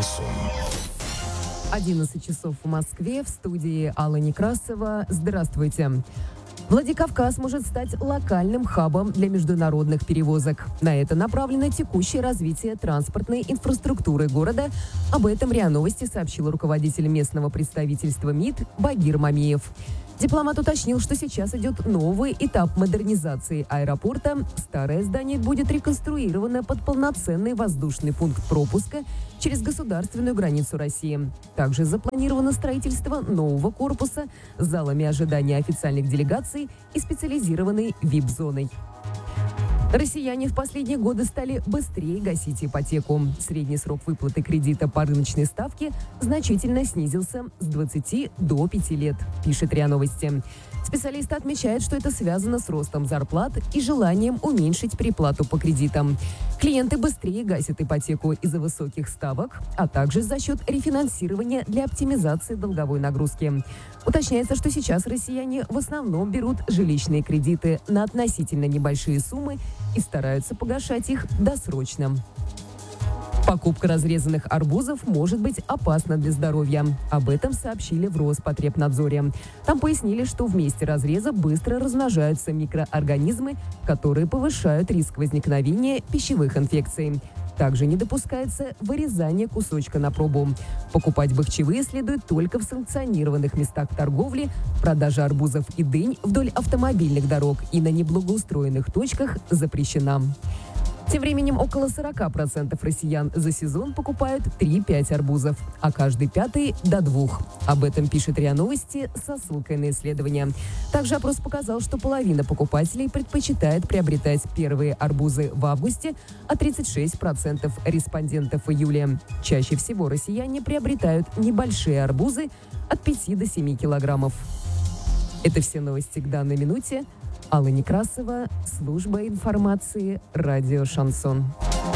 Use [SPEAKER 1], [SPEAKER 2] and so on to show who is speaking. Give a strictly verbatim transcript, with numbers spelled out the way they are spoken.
[SPEAKER 1] Шансон.
[SPEAKER 2] одиннадцать часов в Москве, в студии Алла Некрасова. Здравствуйте. Владикавказ может стать локальным хабом для международных перевозок. На это направлено текущее развитие транспортной инфраструктуры города. Об этом РИА Новости сообщил руководитель местного представительства МИД Багир Мамиев. Дипломат уточнил, что сейчас идет новый этап модернизации аэропорта. Старое здание будет реконструировано под полноценный воздушный пункт пропуска через государственную границу России. Также запланировано строительство нового корпуса с залами ожидания официальных делегаций и специализированной ви ай пи-зоной. Россияне в последние годы стали быстрее гасить ипотеку. Средний срок выплаты кредита по рыночной ставке значительно снизился с двадцати до пяти лет, пишет РИА Новости. Специалисты отмечают, что это связано с ростом зарплат и желанием уменьшить переплату по кредитам. Клиенты быстрее гасят ипотеку из-за высоких ставок, а также за счет рефинансирования для оптимизации долговой нагрузки. Уточняется, что сейчас россияне в основном берут жилищные кредиты на относительно небольшие суммы и стараются погашать их досрочно. Покупка разрезанных арбузов может быть опасна для здоровья. Об этом сообщили в Роспотребнадзоре. Там пояснили, что в месте разреза быстро размножаются микроорганизмы, которые повышают риск возникновения пищевых инфекций. Также не допускается вырезание кусочка на пробу. Покупать бахчевые следует только в санкционированных местах торговли. Продажа арбузов и дынь вдоль автомобильных дорог и на неблагоустроенных точках запрещена. Тем временем около сорока процентов россиян за сезон покупают три-пять арбузов, а каждый пятый – до двух. Об этом пишет РИА Новости со ссылкой на исследование. Также опрос показал, что половина покупателей предпочитает приобретать первые арбузы в августе, а тридцать шесть процентов респондентов в июле. Чаще всего россияне приобретают небольшие арбузы от пяти до семи килограммов. Это все новости к данной минуте. Алла Некрасова, служба информации, радио «Шансон».